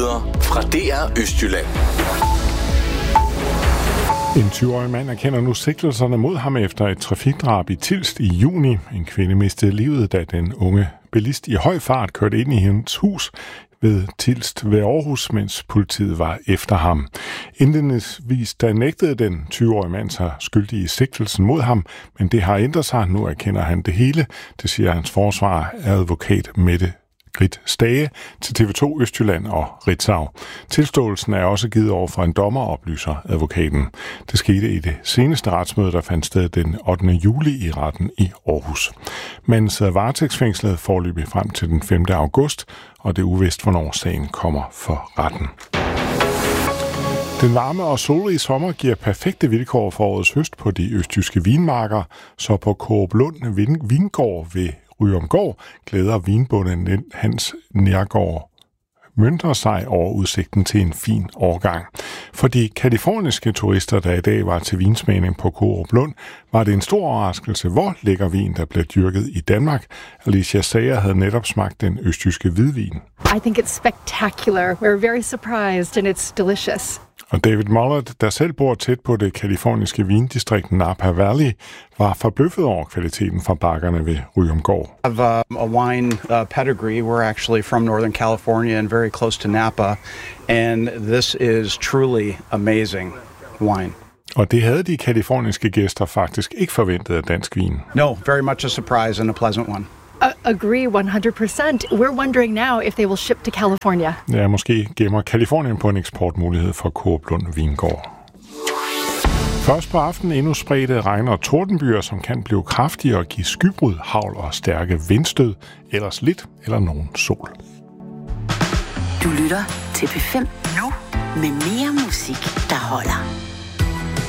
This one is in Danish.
nyheder fra DR Østjylland. En 20-årig mand erkender nu sigtelserne mod ham efter et trafikdrab i Tilst i juni. En kvinde mistede livet, da den unge bilist i høj fart kørte ind i hendes hus ved Tilst ved Aarhus, mens politiet var efter ham. Indledningsvis der nægtede den 20-årige mand sig skyldig i sigtelsen mod ham, men det har ændret sig. Nu erkender han det hele. Det siger hans forsvarer, advokat Mette Grit Stage til TV2 Østjylland og Ritzau. Tilståelsen er også givet over for en dommer, oplyser advokaten. Det skete i det seneste retsmøde, der fandt sted den 8. juli i retten i Aarhus. Manden sidder varetægtsfængslet foreløbig frem til den 5. august, og det er uvist, hvornår sagen kommer for retten. Den varme og solrige sommer giver perfekte vilkår for årets høst på de østjyske vinmarker, så på Coop Lund Vingård ved Ryomgård glæder vinbonden Hans Nærgaard mønter sig over udsigten til en fin årgang. For de kaliforniske turister, der i dag var til vinsmagning på Coop Lund, var det en stor overraskelse, hvor lækker vin, der blev dyrket i Danmark. Alicia Sager havde netop smagt den østjyske hvidvin. I think it's spectacular. We're very surprised, and it's delicious. Og David Mullard, der selv bor tæt på det kaliforniske vindistrikt Napa Valley, var forbløffet over kvaliteten fra bakkerne ved Ryomgård. I have a wine pedigree. We're actually from Northern California and very close to Napa, and this is truly amazing wine. Og det havde de kaliforniske gæster faktisk ikke forventet af dansk vin. No, very much a surprise and a pleasant one. Agree 100%. We're wondering now if they will ship to California. Ja, måske gemmer Kalifornien på en eksportmulighed for Coop Lund Vingård. Først på aftenen endnu spredte regn- og tordenbyer, som kan blive kraftige og give skybrud, hagl og stærke vindstød, ellers lidt eller nogen sol. Du lytter til P5 nu med mere musik, der holder.